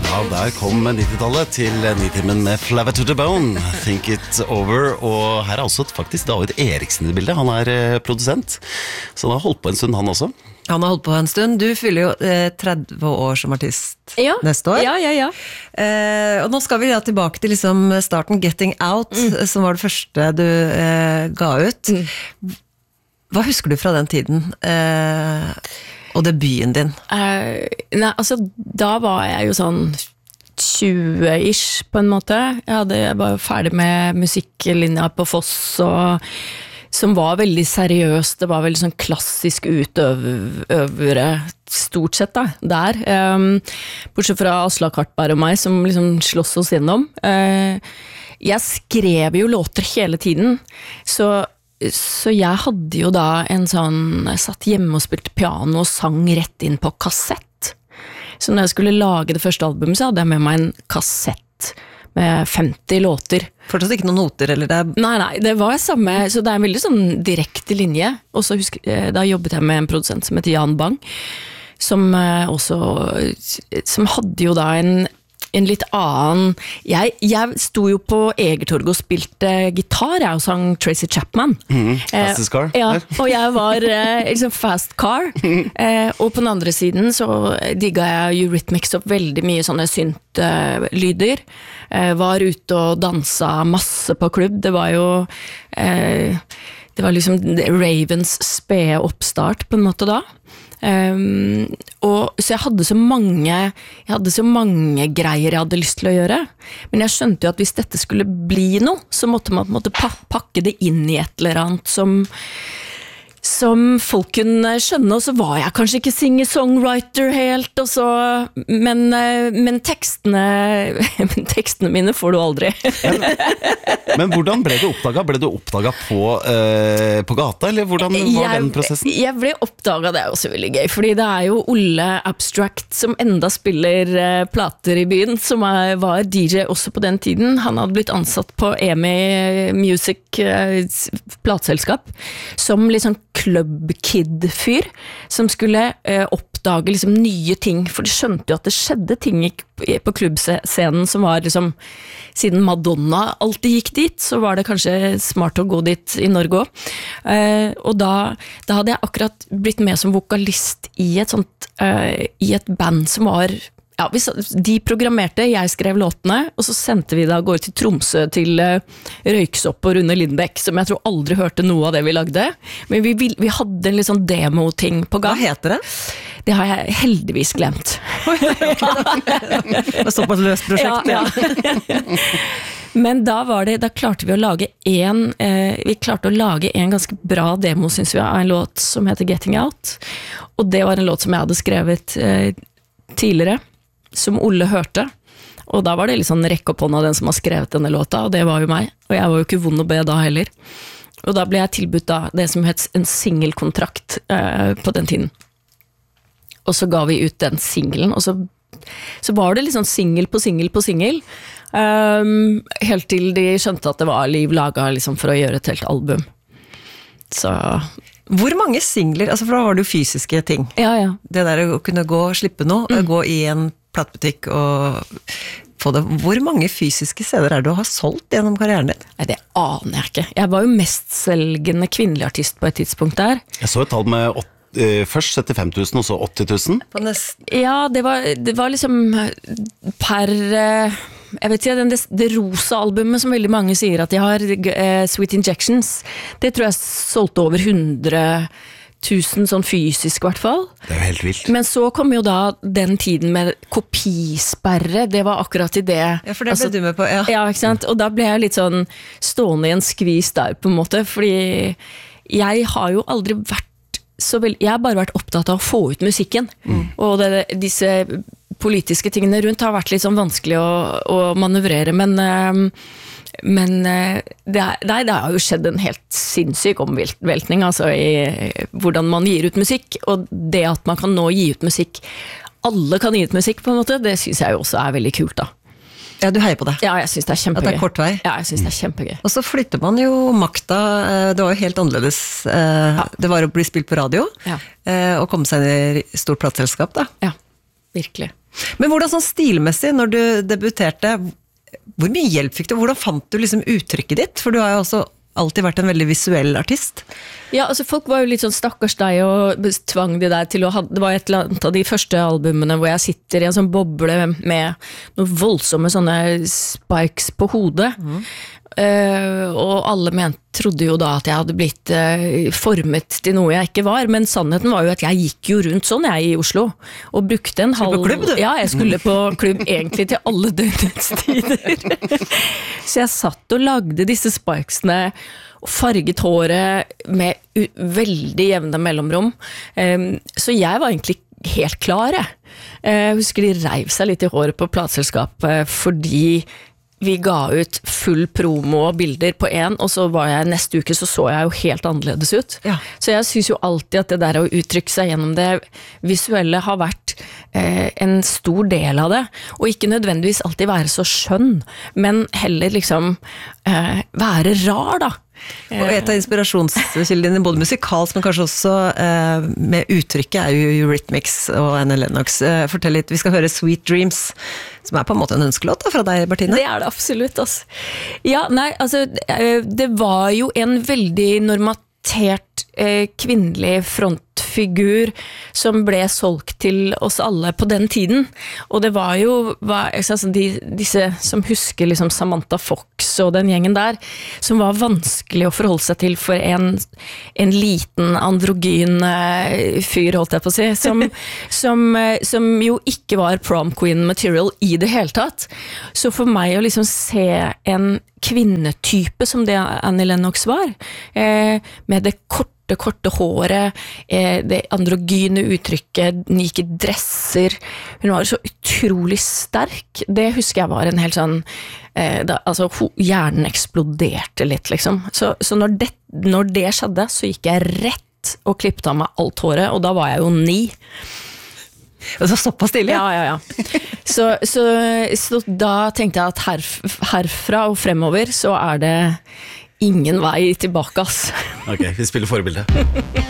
Ja, der kom 90-tallet til Nitimen med Flavor to the Bone, Think It Over. Og her også faktisk David Eriksen i bildet. Han produsent, så han har holdt på en stund, han også. Han har holdt på en stund. Du fyller jo 30 år som artist neste år. Ja. Og nå skal vi da tilbake til liksom starten Getting Out, som var det første du ga ut. Hva husker du fra den tiden? Og debuten din? Nei, altså, da var jeg jo sånn 20-ish på en måte. Jeg var ferdig med musikklinja på Foss, som var veldig seriøst. Det var veldig sånn klassisk utøvere, stort sett da, der. Bortsett fra Asla Kartberg og meg, som liksom slåss oss gjennom. Jeg skrev jo låter hele tiden, så jeg hadde jo da en sånn, jeg satt hjemme og spilte piano og sang rett inn på kassett. Så når jeg skulle lage det første albumet, så hadde jeg med meg en kassett med 50 låter. Fortsatt ikke noen noter, eller det? Nei, det var samme, så det en veldig sånn direkte linje. Og så da jobbet jeg med en produsent som heter Jan Bang, som hadde jo da en litt annen. Jeg sto jo på Egertorget og spilte gitar, jeg og sang Tracy Chapman. Fastest Car. Ja, og jeg var liksom Fast Car. Og på den andre siden så digget jeg Eurythmics opp veldig mye sånne synt-lyder. Var ute og dansa masse på klubb. Det var jo det var liksom Ravens spede oppstart på en måte da. Og så jeg hadde så mange greier jeg hadde lyst til å gjøre, men jeg skjønte jo at hvis dette skulle bli noe, så måtte man på en måte pakke det inn i et eller annet som folk kunne skjønne, og så var jeg kanskje ikke singer-songwriter helt, og så, men tekstene mine får du aldri. Men hvordan ble du oppdaget? Ble du oppdaget på gata, eller hvordan var den prosessen? Jeg ble oppdaget, det også veldig gøy, fordi det jo Olle Abstract som enda spiller plater i byen, som var DJ også på den tiden. Han hadde blitt ansatt på EMI Music plateselskap, som liksom Club Kid-fyr, som skulle oppdage liksom nye ting, for de skjønte jo at det skjedde ting på klubbscenen som var liksom, siden Madonna alltid gikk dit, så var det kanskje smart å gå dit i Norge også. Og da hadde jeg akkurat blitt med som vokalist i et band som var, de programmerte, jeg skrev låtene, og så sendte vi da gå ut til Tromsø til Røyksopp og Rune Lindbekk, som jeg tror aldri hørte noe av det vi lagde, men vi hadde en litt sånn demo-ting på gang. Hva heter det? Det har jeg heldigvis glemt. Det står på et løst prosjekt. Ja. Men da klarte vi å lage en ganske bra demo, synes vi, av en låt som heter Getting Out, og det var en låt som jeg hadde skrevet tidligere, som Olle hørte, og da var det litt sånn rekk opp hånda den som har skrevet denne låta, og det var jo meg, og jeg var jo ikke vond å be da heller, og da ble jeg tilbudt da det som het en singelkontrakt på den tiden, og så ga vi ut den singelen, og så var det litt sånn singel på singel, helt til de skjønte at det var liv laget liksom, for å gjøre et helt album. Så hvor mange singler, altså for da har du fysiske ting. Ja. Det der å kunne slippe noe, gå i en platebutikk og få det. Hvor mange fysiske CD-er du har solgt gjennom karrieren din? Nei, det aner jeg ikke. Jeg var jo mestselgende kvinnelig artist på et tidspunkt der. Jeg så et tall med først 75 000, og så 80 000. Ja, det var liksom per jeg vet ikke, det rosa albumet som veldig mange sier at de har, Sweet Injections, det tror jeg solgte over 100 000 sånn fysisk i hvert fall. Det jo helt vilt. Men så kom jo da den tiden med kopisperre, det var akkurat i det. Ja, for det ble du med på, ja. Ja, ikke sant? Og da ble jeg litt sånn stående i en skvis der på en måte, fordi jeg har jo aldri vært jeg har bare vært opptatt av å få ut musikken, og disse politiske tingene rundt har vært litt sånn vanskelig å manøvrere, men det har jo skjedd en helt sinnssyk omveltning altså, i hvordan man gir ut musikk, og det at man kan nå gi ut musikk, alle kan gi ut musikk på en måte, det synes jeg jo også veldig kult da. Ja, du heier på det. Ja, jeg synes det kjempegøy. At det kort vei. Ja, jeg synes det kjempegøy. Og så flytter man jo makta, det var jo helt annerledes. Det var å bli spilt på radio, og komme seg inn i stort plateselskap da. Ja, virkelig. Men hvordan sånn stilmessig, når du debuterte, hvor mye hjelp fikk du? Hvordan fant du liksom uttrykket ditt? For du har jo også alltid vært en veldig visuell artist. Ja, altså folk var jo litt sånn stakkars deg og tvang de der til å ha, det var et eller annet av de første albumene hvor jeg sitter i en sånn boble med noen voldsomme sånne spikes på hodet. Og alle trodde jo da at jeg hadde blitt formet til noe jeg ikke var, men sannheten var jo at jeg gikk jo rundt sånn jeg i Oslo, og brukte en halv... Skulle på klubb, du? Ja, jeg skulle på klubb egentlig til alle døgnets tider. Så jeg satt og lagde disse spikesene, og farget håret med veldig jevne mellomrom. Så jeg var egentlig helt klar, jeg. Jeg husker de reiv seg litt i håret på plateselskapet, fordi vi ga ut full promo og bilder på en, og så var jeg neste uke så jeg jo helt annerledes ut. Ja. Så jeg synes jo alltid at det der å uttrykke seg gjennom det visuelle har vært en stor del av det, og ikke nødvendigvis alltid være så skjønn, men heller liksom være rar da. Og et av inspirasjonskildene, både musikalsk, men kanskje også med uttrykket, er jo Eurythmics og Annie Lennox. Fortell litt, vi skal høre Sweet Dreams, som på en måte en ønskelåt da, fra deg, Bertine. Det det absolutt, altså. Ja, nei, altså, det var jo en veldig normatert kvinnelig frontfigur som ble solgt til oss alle på den tiden, og det var jo disse som husker liksom Samantha Fox og den gjengen der, som var vanskelig å forholde seg til for en liten androgyn fyr, holdt jeg på å si, som jo ikke var prom queen material i det hele tatt. Så for meg å liksom se en kvinnetype som det Annie Lennox var, med det korte håret, det androgyne uttrykket, den gikk i dresser, hun var så utrolig sterk, det husker jeg var en helt sånn, hjernen eksploderte litt liksom, så når det skjedde, så gikk jeg rett og klippet av meg alt håret, og da var jeg jo 9. Og så såpass stille? Ja. Så da tenkte jeg at herfra og fremover så det ingen vei tilbake, ass. Ok, vi spiller forbilde.